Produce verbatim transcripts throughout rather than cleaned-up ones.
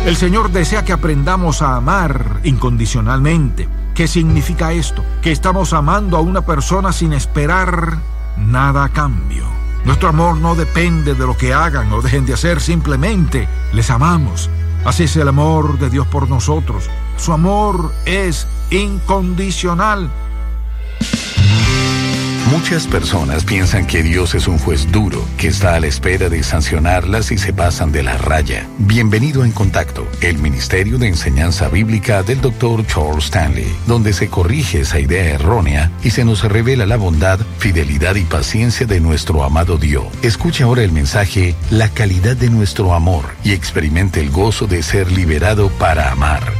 El Señor desea que aprendamos a amar incondicionalmente. ¿Qué significa esto? Que estamos amando a una persona sin esperar nada a cambio. Nuestro amor no depende de lo que hagan o dejen de hacer, simplemente les amamos. Así es el amor de Dios por nosotros. Su amor es incondicional. Muchas personas piensan que Dios es un juez duro, que está a la espera de sancionarlas si se pasan de la raya. Bienvenido a En Contacto, el Ministerio de Enseñanza Bíblica del doctor Charles Stanley, donde se corrige esa idea errónea y se nos revela la bondad, fidelidad y paciencia de nuestro amado Dios. Escuche ahora el mensaje, La calidad de nuestro amor, y experimente el gozo de ser liberado para amar.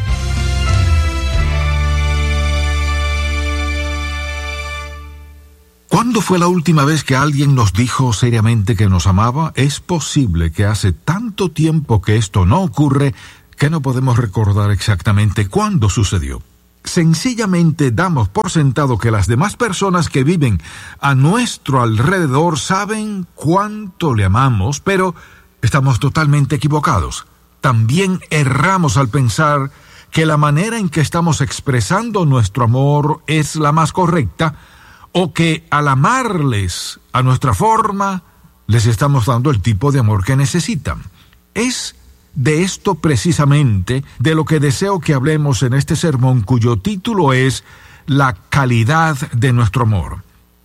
¿Cuándo fue la última vez que alguien nos dijo seriamente que nos amaba? Es posible que hace tanto tiempo que esto no ocurre que no podemos recordar exactamente cuándo sucedió. Sencillamente damos por sentado que las demás personas que viven a nuestro alrededor saben cuánto le amamos, pero estamos totalmente equivocados. También erramos al pensar que la manera en que estamos expresando nuestro amor es la más correcta, o que al amarles a nuestra forma, les estamos dando el tipo de amor que necesitan. Es de esto precisamente de lo que deseo que hablemos en este sermón, cuyo título es La calidad de nuestro amor.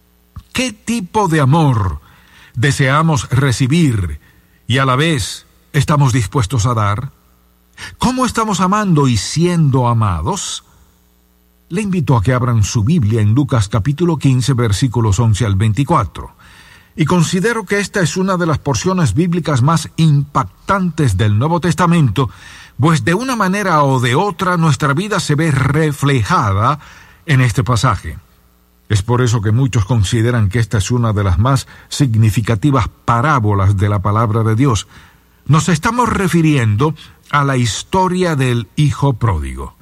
¿Qué tipo de amor deseamos recibir y a la vez estamos dispuestos a dar? ¿Cómo estamos amando y siendo amados? Le invito a que abran su Biblia en Lucas capítulo quince, versículos once al veinticuatro. Y considero que esta es una de las porciones bíblicas más impactantes del Nuevo Testamento, pues de una manera o de otra nuestra vida se ve reflejada en este pasaje. Es por eso que muchos consideran que esta es una de las más significativas parábolas de la palabra de Dios. Nos estamos refiriendo a la historia del hijo pródigo.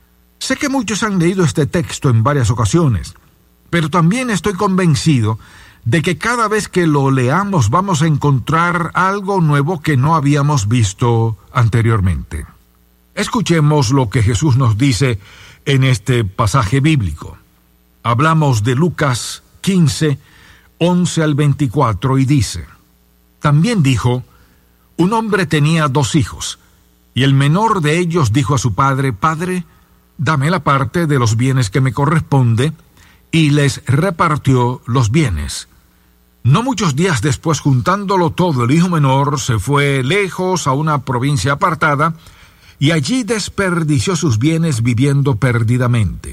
Sé que muchos han leído este texto en varias ocasiones, pero también estoy convencido de que cada vez que lo leamos vamos a encontrar algo nuevo que no habíamos visto anteriormente. Escuchemos lo que Jesús nos dice en este pasaje bíblico. Hablamos de Lucas quince, once al veinticuatro y dice: También dijo, un hombre tenía dos hijos, y el menor de ellos dijo a su padre: Padre, dame la parte de los bienes que me corresponde, y les repartió los bienes. No muchos días después, juntándolo todo, el hijo menor se fue lejos a una provincia apartada, y allí desperdició sus bienes viviendo perdidamente.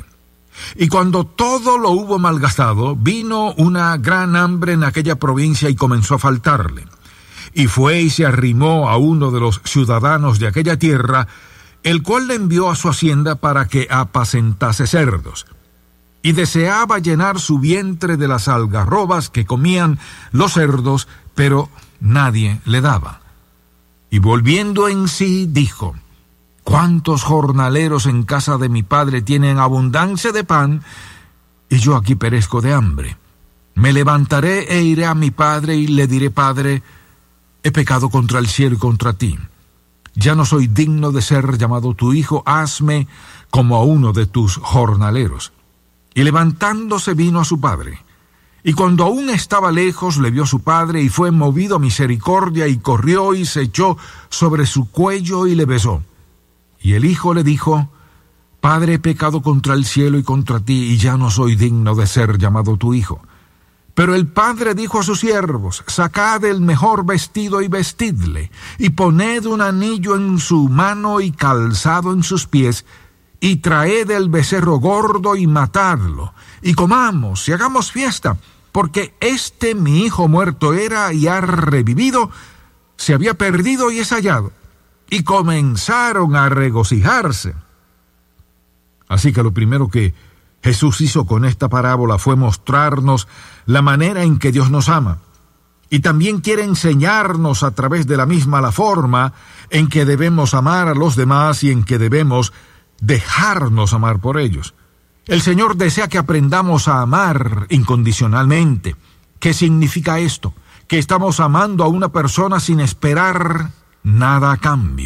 Y cuando todo lo hubo malgastado, vino una gran hambre en aquella provincia y comenzó a faltarle. Y fue y se arrimó a uno de los ciudadanos de aquella tierra, el cual le envió a su hacienda para que apacentase cerdos. Y deseaba llenar su vientre de las algarrobas que comían los cerdos, pero nadie le daba. Y volviendo en sí, dijo: ¿Cuántos jornaleros en casa de mi padre tienen abundancia de pan, y yo aquí perezco de hambre? Me levantaré e iré a mi padre y le diré: Padre, he pecado contra el cielo y contra ti. Ya no soy digno de ser llamado tu hijo, hazme como a uno de tus jornaleros. Y levantándose vino a su padre. Y cuando aún estaba lejos, le vio su padre, y fue movido a misericordia, y corrió y se echó sobre su cuello y le besó. Y el hijo le dijo: Padre, he pecado contra el cielo y contra ti, y ya no soy digno de ser llamado tu hijo. Pero el padre dijo a sus siervos: Sacad el mejor vestido y vestidle, y poned un anillo en su mano y calzado en sus pies, y traed el becerro gordo y matadlo, y comamos y hagamos fiesta, porque este mi hijo muerto era y ha revivido, se había perdido y es hallado. Y comenzaron a regocijarse. Así que lo primero que Jesús hizo con esta parábola fue mostrarnos la manera en que Dios nos ama. Y también quiere enseñarnos a través de la misma la forma en que debemos amar a los demás y en que debemos dejarnos amar por ellos. El Señor desea que aprendamos a amar incondicionalmente. ¿Qué significa esto? Que estamos amando a una persona sin esperar nada a cambio.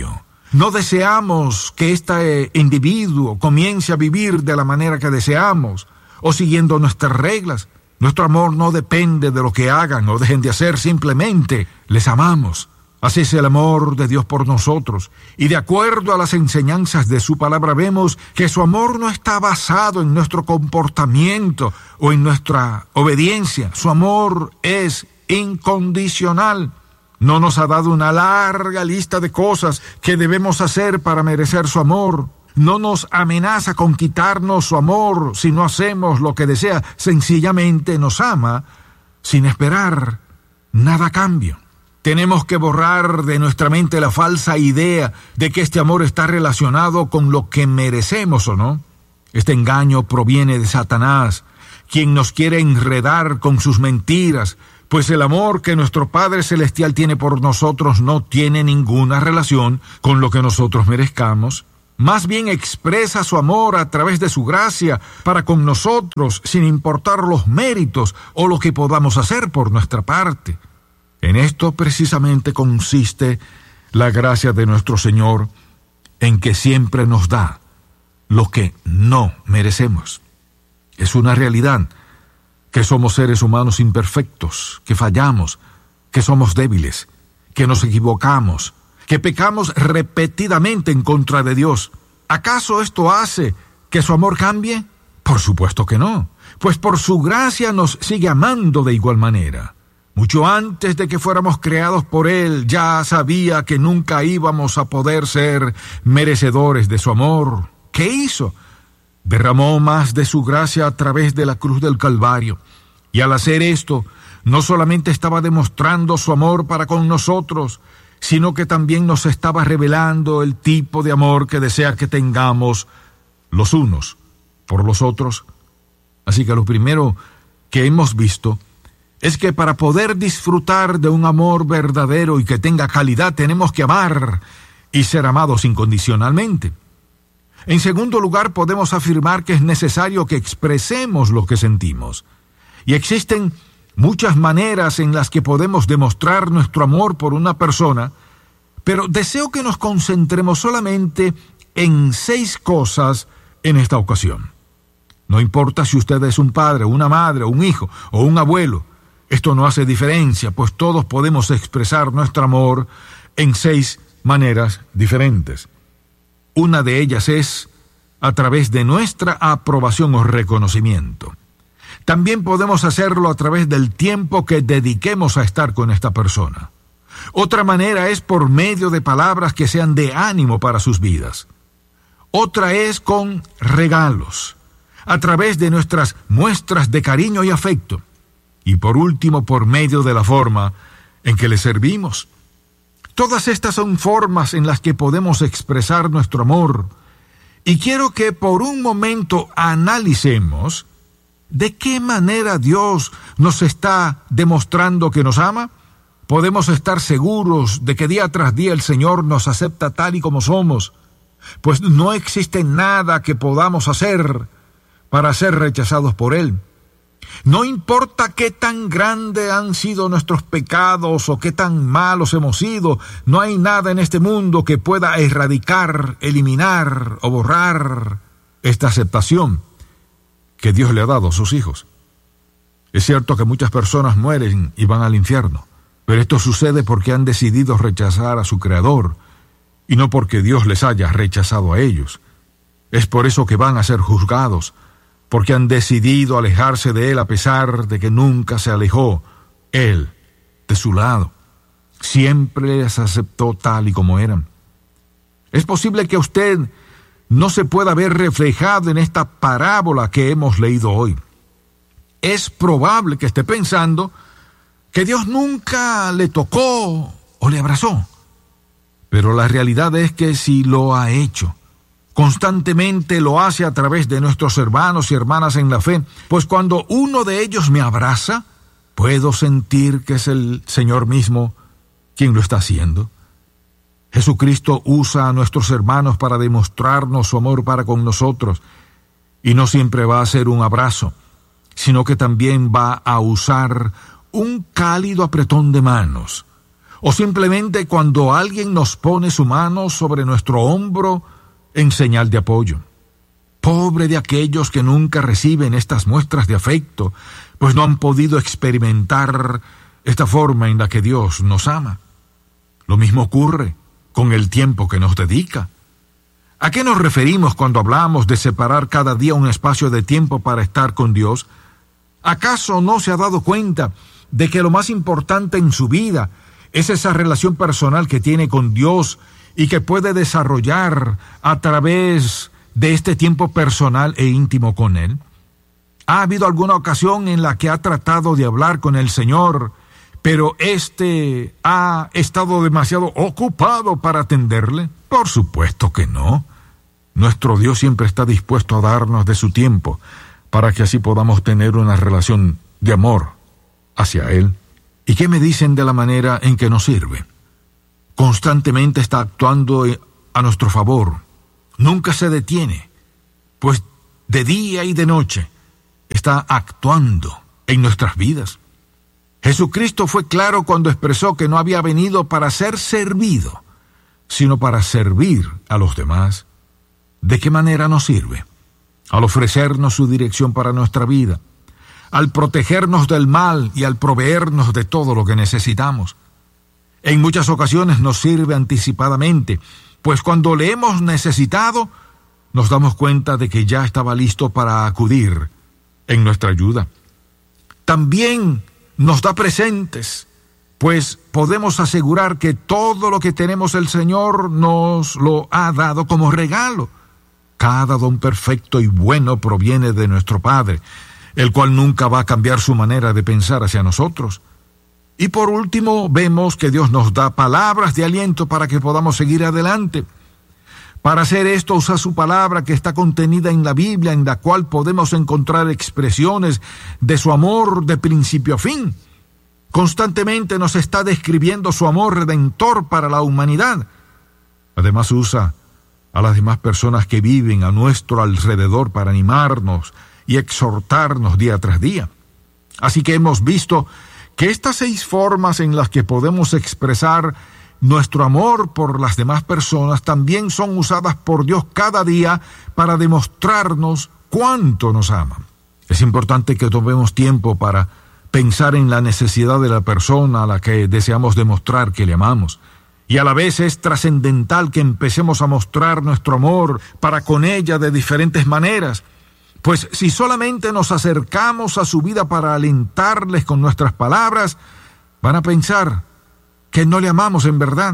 No deseamos que este individuo comience a vivir de la manera que deseamos o siguiendo nuestras reglas. Nuestro amor no depende de lo que hagan o dejen de hacer, simplemente les amamos. Así es el amor de Dios por nosotros. Y de acuerdo a las enseñanzas de su palabra vemos que su amor no está basado en nuestro comportamiento o en nuestra obediencia. Su amor es incondicional. No nos ha dado una larga lista de cosas que debemos hacer para merecer su amor. No nos amenaza con quitarnos su amor si no hacemos lo que desea. Sencillamente nos ama sin esperar nada a cambio. Tenemos que borrar de nuestra mente la falsa idea de que este amor está relacionado con lo que merecemos o no. Este engaño proviene de Satanás, quien nos quiere enredar con sus mentiras, pues el amor que nuestro Padre Celestial tiene por nosotros no tiene ninguna relación con lo que nosotros merezcamos. Más bien expresa su amor a través de su gracia para con nosotros, sin importar los méritos o lo que podamos hacer por nuestra parte. En esto precisamente consiste la gracia de nuestro Señor, en que siempre nos da lo que no merecemos. Es una realidad que somos seres humanos imperfectos, que fallamos, que somos débiles, que nos equivocamos, que pecamos repetidamente en contra de Dios. ¿Acaso esto hace que su amor cambie? Por supuesto que no, pues por su gracia nos sigue amando de igual manera. Mucho antes de que fuéramos creados por Él, ya sabía que nunca íbamos a poder ser merecedores de su amor. ¿Qué hizo? Derramó más de su gracia a través de la cruz del Calvario. Y al hacer esto, no solamente estaba demostrando su amor para con nosotros, sino que también nos estaba revelando el tipo de amor que desea que tengamos los unos por los otros. Así que lo primero que hemos visto es que para poder disfrutar de un amor verdadero y que tenga calidad, tenemos que amar y ser amados incondicionalmente. En segundo lugar, podemos afirmar que es necesario que expresemos lo que sentimos. Y existen muchas maneras en las que podemos demostrar nuestro amor por una persona, pero deseo que nos concentremos solamente en seis cosas en esta ocasión. No importa si usted es un padre, una madre, un hijo o un abuelo, esto no hace diferencia, pues todos podemos expresar nuestro amor en seis maneras diferentes. Una de ellas es a través de nuestra aprobación o reconocimiento. También podemos hacerlo a través del tiempo que dediquemos a estar con esta persona. Otra manera es por medio de palabras que sean de ánimo para sus vidas. Otra es con regalos, a través de nuestras muestras de cariño y afecto. Y por último, por medio de la forma en que le servimos. Todas estas son formas en las que podemos expresar nuestro amor. Y quiero que por un momento analicemos de qué manera Dios nos está demostrando que nos ama. Podemos estar seguros de que día tras día el Señor nos acepta tal y como somos, pues no existe nada que podamos hacer para ser rechazados por Él. No importa qué tan grandes han sido nuestros pecados o qué tan malos hemos sido, no hay nada en este mundo que pueda erradicar, eliminar o borrar esta aceptación que Dios le ha dado a sus hijos. Es cierto que muchas personas mueren y van al infierno, pero esto sucede porque han decidido rechazar a su Creador y no porque Dios les haya rechazado a ellos. Es por eso que van a ser juzgados, porque han decidido alejarse de Él a pesar de que nunca se alejó Él de su lado. Siempre les aceptó tal y como eran. Es posible que usted no se pueda ver reflejado en esta parábola que hemos leído hoy. Es probable que esté pensando que Dios nunca le tocó o le abrazó. Pero la realidad es que sí lo ha hecho. Constantemente lo hace a través de nuestros hermanos y hermanas en la fe, pues cuando uno de ellos me abraza, puedo sentir que es el Señor mismo quien lo está haciendo. Jesucristo usa a nuestros hermanos para demostrarnos su amor para con nosotros, y no siempre va a ser un abrazo, sino que también va a usar un cálido apretón de manos, o simplemente cuando alguien nos pone su mano sobre nuestro hombro en señal de apoyo. Pobre de aquellos que nunca reciben estas muestras de afecto, pues no han podido experimentar esta forma en la que Dios nos ama. Lo mismo ocurre con el tiempo que nos dedica. ¿A qué nos referimos cuando hablamos de separar cada día un espacio de tiempo para estar con Dios? ¿Acaso no se ha dado cuenta de que lo más importante en su vida es esa relación personal que tiene con Dios y que puede desarrollar a través de este tiempo personal e íntimo con Él? ¿Ha habido alguna ocasión en la que ha tratado de hablar con el Señor, pero éste ha estado demasiado ocupado para atenderle? Por supuesto que no. Nuestro Dios siempre está dispuesto a darnos de su tiempo para que así podamos tener una relación de amor hacia Él. ¿Y qué me dicen de la manera en que nos sirve? Constantemente está actuando a nuestro favor. Nunca se detiene, pues de día y de noche está actuando en nuestras vidas. Jesucristo fue claro cuando expresó que no había venido para ser servido, sino para servir a los demás. ¿De qué manera nos sirve? Al ofrecernos su dirección para nuestra vida, al protegernos del mal y al proveernos de todo lo que necesitamos. En muchas ocasiones nos sirve anticipadamente, pues cuando le hemos necesitado, nos damos cuenta de que ya estaba listo para acudir en nuestra ayuda. También nos da presentes, pues podemos asegurar que todo lo que tenemos el Señor nos lo ha dado como regalo. Cada don perfecto y bueno proviene de nuestro Padre, el cual nunca va a cambiar su manera de pensar hacia nosotros. Y por último, vemos que Dios nos da palabras de aliento para que podamos seguir adelante. Para hacer esto, usa su palabra que está contenida en la Biblia, en la cual podemos encontrar expresiones de su amor de principio a fin. Constantemente nos está describiendo su amor redentor para la humanidad. Además, usa a las demás personas que viven a nuestro alrededor para animarnos y exhortarnos día tras día. Así que hemos visto que estas seis formas en las que podemos expresar nuestro amor por las demás personas también son usadas por Dios cada día para demostrarnos cuánto nos ama. Es importante que tomemos tiempo para pensar en la necesidad de la persona a la que deseamos demostrar que le amamos. Y a la vez es trascendental que empecemos a mostrar nuestro amor para con ella de diferentes maneras. Pues si solamente nos acercamos a su vida para alentarles con nuestras palabras, van a pensar que no le amamos en verdad.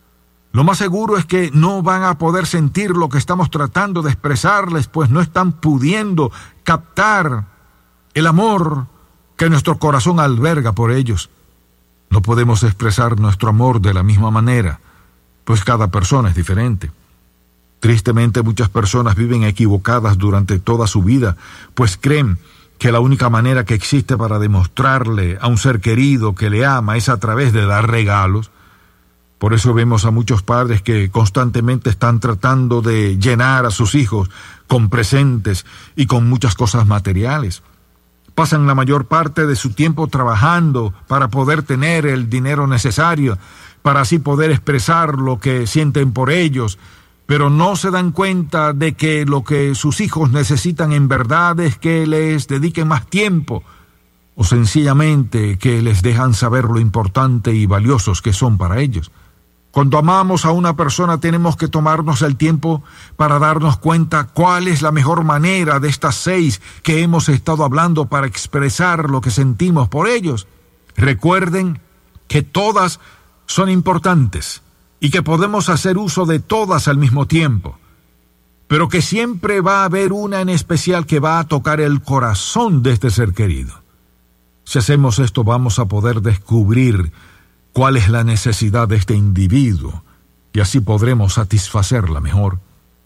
Lo más seguro es que no van a poder sentir lo que estamos tratando de expresarles, pues no están pudiendo captar el amor que nuestro corazón alberga por ellos. No podemos expresar nuestro amor de la misma manera, pues cada persona es diferente. Tristemente, muchas personas viven equivocadas durante toda su vida, pues creen que la única manera que existe para demostrarle a un ser querido que le ama es a través de dar regalos. Por eso vemos a muchos padres que constantemente están tratando de llenar a sus hijos con presentes y con muchas cosas materiales. Pasan la mayor parte de su tiempo trabajando para poder tener el dinero necesario, para así poder expresar lo que sienten por ellos, pero no se dan cuenta de que lo que sus hijos necesitan en verdad es que les dediquen más tiempo, o sencillamente que les dejan saber lo importante y valiosos que son para ellos. Cuando amamos a una persona tenemos que tomarnos el tiempo para darnos cuenta cuál es la mejor manera de estas seis que hemos estado hablando para expresar lo que sentimos por ellos. Recuerden que todas son importantes y que podemos hacer uso de todas al mismo tiempo, pero que siempre va a haber una en especial que va a tocar el corazón de este ser querido. Si hacemos esto, vamos a poder descubrir cuál es la necesidad de este individuo y así podremos satisfacerla mejor.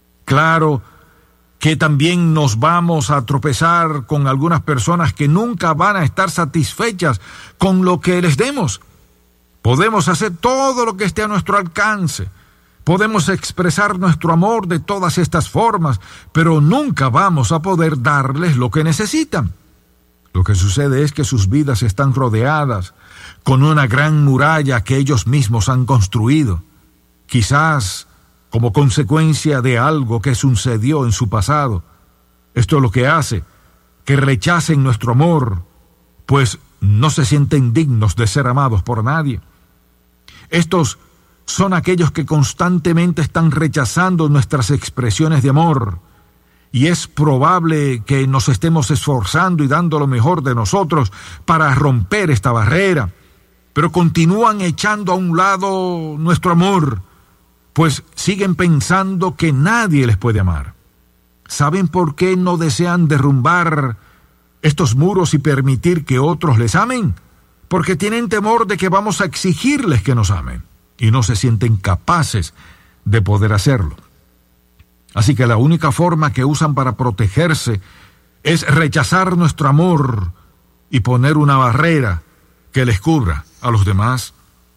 Claro que también nos vamos a tropezar con algunas personas que nunca van a estar satisfechas con lo que les demos. Podemos hacer todo lo que esté a nuestro alcance. Podemos expresar nuestro amor de todas estas formas, pero nunca vamos a poder darles lo que necesitan. Lo que sucede es que sus vidas están rodeadas con una gran muralla que ellos mismos han construido, quizás como consecuencia de algo que sucedió en su pasado. Esto es lo que hace que rechacen nuestro amor, pues no se sienten dignos de ser amados por nadie. Estos son aquellos que constantemente están rechazando nuestras expresiones de amor, y es probable que nos estemos esforzando y dando lo mejor de nosotros para romper esta barrera, pero continúan echando a un lado nuestro amor, pues siguen pensando que nadie les puede amar. ¿Saben por qué no desean derrumbar estos muros y permitir que otros les amen? Porque tienen temor de que vamos a exigirles que nos amen, y no se sienten capaces de poder hacerlo. Así que la única forma que usan para protegerse es rechazar nuestro amor y poner una barrera que les cubra a los demás.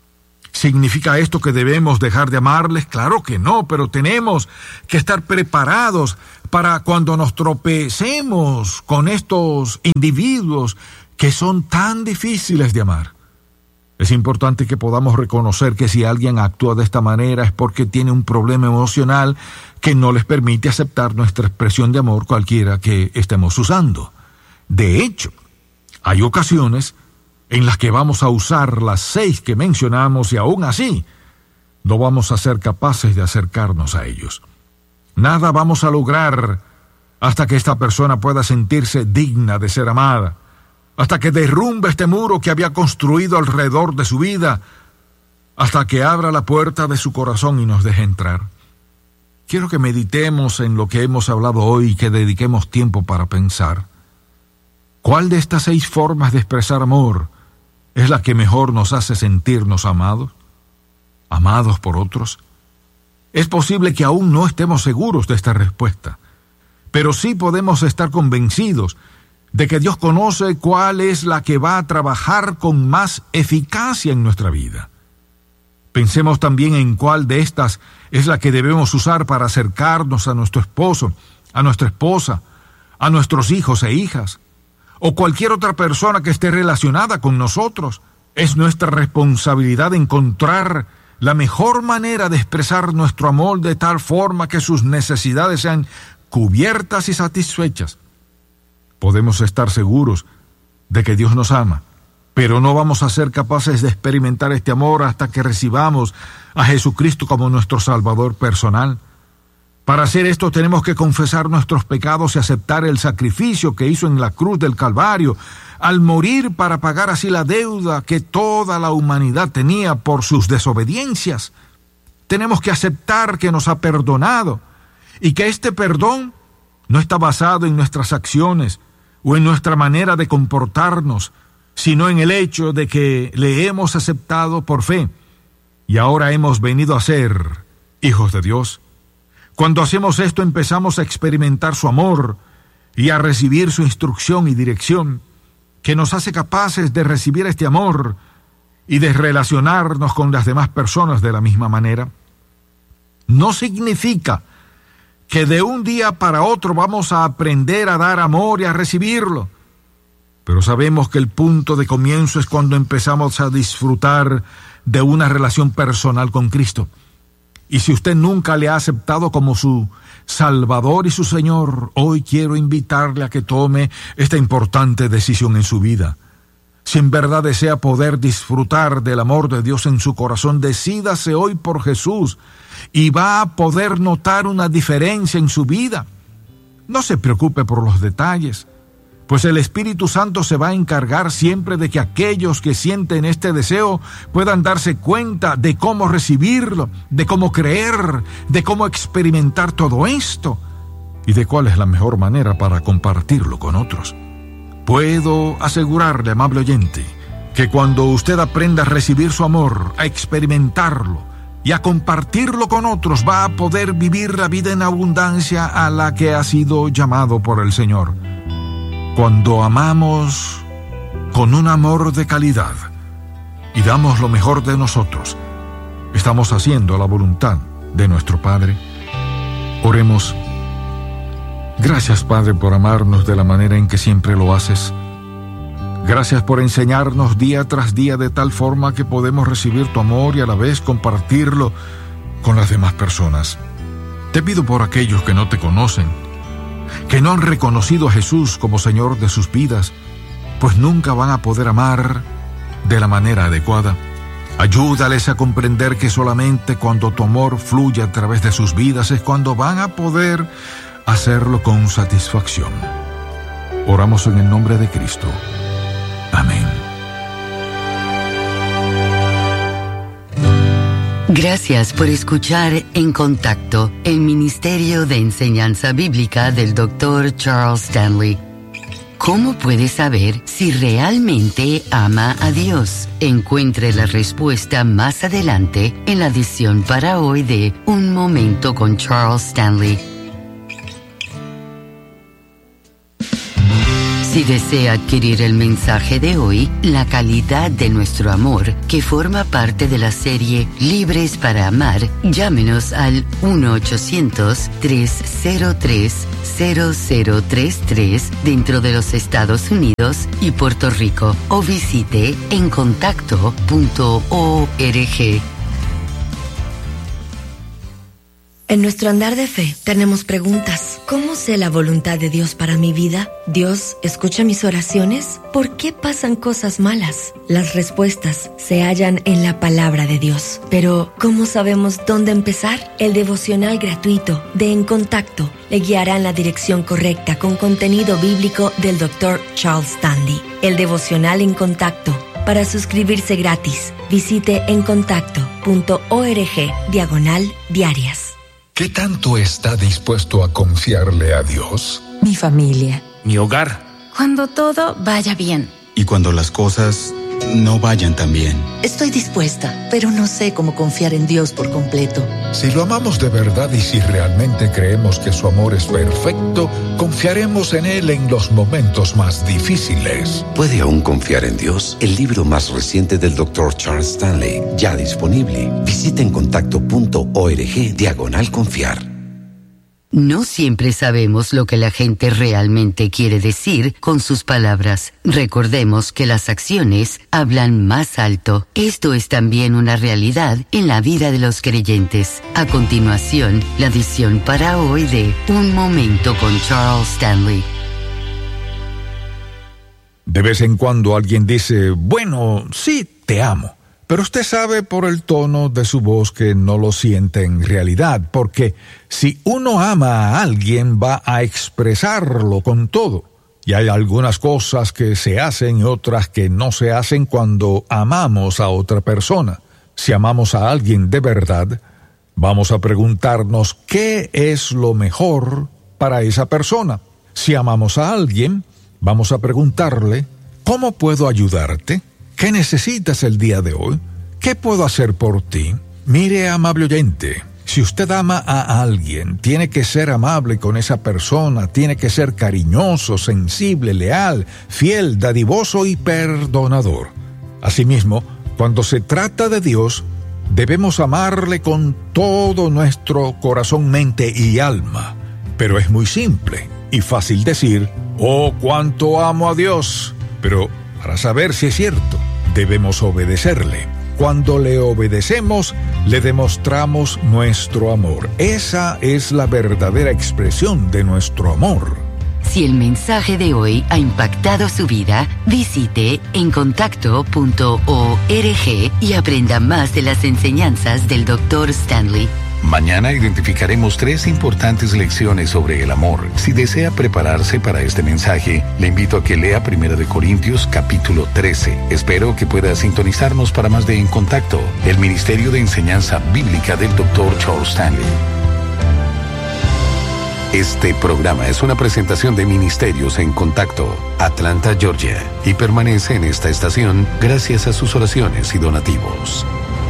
¿Significa esto que debemos dejar de amarles? Claro que no, pero tenemos que estar preparados para cuando nos tropecemos con estos individuos que son tan difíciles de amar. Es importante que podamos reconocer que si alguien actúa de esta manera es porque tiene un problema emocional que no les permite aceptar nuestra expresión de amor cualquiera que estemos usando. De hecho, hay ocasiones en las que vamos a usar las seis que mencionamos y aún así no vamos a ser capaces de acercarnos a ellos. Nada vamos a lograr hasta que esta persona pueda sentirse digna de ser amada, hasta que derrumbe este muro que había construido alrededor de su vida, hasta que abra la puerta de su corazón y nos deje entrar. Quiero que meditemos en lo que hemos hablado hoy y que dediquemos tiempo para pensar. ¿Cuál de estas seis formas de expresar amor es la que mejor nos hace sentirnos amados? ¿Amados por otros? Es posible que aún no estemos seguros de esta respuesta, pero sí podemos estar convencidos de que Dios conoce cuál es la que va a trabajar con más eficacia en nuestra vida. Pensemos también en cuál de estas es la que debemos usar para acercarnos a nuestro esposo, a nuestra esposa, a nuestros hijos e hijas, o cualquier otra persona que esté relacionada con nosotros. Es nuestra responsabilidad encontrar la mejor manera de expresar nuestro amor de tal forma que sus necesidades sean cubiertas y satisfechas. Podemos estar seguros de que Dios nos ama, pero no vamos a ser capaces de experimentar este amor hasta que recibamos a Jesucristo como nuestro Salvador personal. Para hacer esto tenemos que confesar nuestros pecados y aceptar el sacrificio que hizo en la cruz del Calvario, al morir para pagar así la deuda que toda la humanidad tenía por sus desobediencias. Tenemos que aceptar que nos ha perdonado y que este perdón no está basado en nuestras acciones o en nuestra manera de comportarnos, sino en el hecho de que le hemos aceptado por fe y ahora hemos venido a ser hijos de Dios. Cuando hacemos esto empezamos a experimentar su amor y a recibir su instrucción y dirección, que nos hace capaces de recibir este amor y de relacionarnos con las demás personas de la misma manera. No significa que de un día para otro vamos a aprender a dar amor y a recibirlo, pero sabemos que el punto de comienzo es cuando empezamos a disfrutar de una relación personal con Cristo. Y si usted nunca le ha aceptado como su Salvador y su Señor, hoy quiero invitarle a que tome esta importante decisión en su vida. Si en verdad desea poder disfrutar del amor de Dios en su corazón, decídase hoy por Jesús y va a poder notar una diferencia en su vida. No se preocupe por los detalles, pues el Espíritu Santo se va a encargar siempre de que aquellos que sienten este deseo puedan darse cuenta de cómo recibirlo, de cómo creer, de cómo experimentar todo esto y de cuál es la mejor manera para compartirlo con otros. Puedo asegurarle, amable oyente, que cuando usted aprenda a recibir su amor, a experimentarlo y a compartirlo con otros, va a poder vivir la vida en abundancia a la que ha sido llamado por el Señor. Cuando amamos con un amor de calidad y damos lo mejor de nosotros, estamos haciendo la voluntad de nuestro Padre. Oremos. Gracias, Padre, por amarnos de la manera en que siempre lo haces. Gracias por enseñarnos día tras día de tal forma que podemos recibir tu amor y a la vez compartirlo con las demás personas. Te pido por aquellos que no te conocen, que no han reconocido a Jesús como Señor de sus vidas, pues nunca van a poder amar de la manera adecuada. Ayúdales a comprender que solamente cuando tu amor fluye a través de sus vidas es cuando van a poder hacerlo con satisfacción. Oramos en el nombre de Cristo. Amén. Gracias por escuchar En Contacto, el Ministerio de Enseñanza Bíblica del doctor Charles Stanley. ¿Cómo puede saber si realmente ama a Dios? Encuentre la respuesta más adelante en la edición para hoy de Un Momento con Charles Stanley. Si desea adquirir el mensaje de hoy, La calidad de nuestro amor, que forma parte de la serie Libres para Amar, llámenos al uno ochocientos, tres cero tres, cero cero tres tres dentro de los Estados Unidos y Puerto Rico o visite en contacto punto org. En nuestro andar de fe tenemos preguntas. ¿Cómo sé la voluntad de Dios para mi vida? ¿Dios escucha mis oraciones? ¿Por qué pasan cosas malas? Las respuestas se hallan en la palabra de Dios. Pero, ¿cómo sabemos dónde empezar? El devocional gratuito de En Contacto le guiará en la dirección correcta con contenido bíblico del doctor Charles Stanley. El devocional En Contacto. Para suscribirse gratis, visite en contacto punto org diagonal diarias. ¿Qué tanto está dispuesto a confiarle a Dios? Mi familia. Mi hogar. Cuando todo vaya bien. Y cuando las cosas no vayan tan bien. Estoy dispuesta, pero no sé cómo confiar en Dios por completo. Si lo amamos de verdad y si realmente creemos que su amor es perfecto, confiaremos en Él en los momentos más difíciles. ¿Puede aún confiar en Dios? El libro más reciente del doctor Charles Stanley, ya disponible. Visita en contacto punto org diagonal confiar. No siempre sabemos lo que la gente realmente quiere decir con sus palabras. Recordemos que las acciones hablan más alto. Esto es también una realidad en la vida de los creyentes. A continuación, la edición para hoy de Un Momento con Charles Stanley. De vez en cuando alguien dice, bueno, sí, te amo. Pero usted sabe por el tono de su voz que no lo siente en realidad, porque si uno ama a alguien va a expresarlo con todo. Y hay algunas cosas que se hacen y otras que no se hacen cuando amamos a otra persona. Si amamos a alguien de verdad, vamos a preguntarnos qué es lo mejor para esa persona. Si amamos a alguien, vamos a preguntarle, ¿cómo puedo ayudarte? ¿Qué necesitas el día de hoy? ¿Qué puedo hacer por ti? Mire, amable oyente, si usted ama a alguien, tiene que ser amable con esa persona, tiene que ser cariñoso, sensible, leal, fiel, dadivoso y perdonador. Asimismo, cuando se trata de Dios, debemos amarle con todo nuestro corazón, mente y alma. Pero es muy simple y fácil decir, oh, cuánto amo a Dios. Pero para saber si es cierto, debemos obedecerle. Cuando le obedecemos, le demostramos nuestro amor. Esa es la verdadera expresión de nuestro amor. Si el mensaje de hoy ha impactado su vida, visite en contacto punto org y aprenda más de las enseñanzas del doctor Stanley. Mañana identificaremos tres importantes lecciones sobre el amor. Si desea prepararse para este mensaje, le invito a que lea Primera de Corintios capítulo trece. Espero que pueda sintonizarnos para más de En Contacto, el Ministerio de Enseñanza Bíblica del doctor Charles Stanley. Este programa es una presentación de Ministerios en Contacto, Atlanta, Georgia, y permanece en esta estación gracias a sus oraciones y donativos.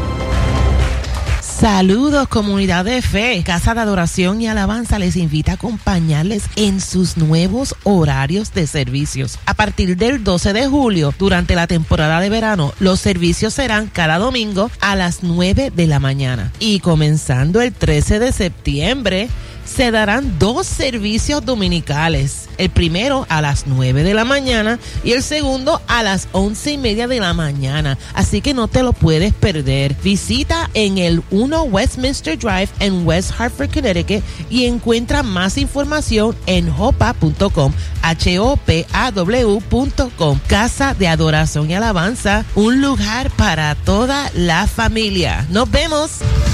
Saludos, comunidad de fe. Casa de Adoración y Alabanza les invita a acompañarles en sus nuevos horarios de servicios. A partir del doce de julio, durante la temporada de verano, los servicios serán cada domingo a las nueve de la mañana. Y comenzando el trece de septiembre, se darán dos servicios dominicales. El primero a las nueve de la mañana y el segundo a las once y media de la mañana. Así que no te lo puedes perder. Visita en el uno Westminster Drive en West Hartford, Connecticut y encuentra más información en hopa punto com, H O P A W punto com. Casa de Adoración y Alabanza, un lugar para toda la familia. ¡Nos vemos!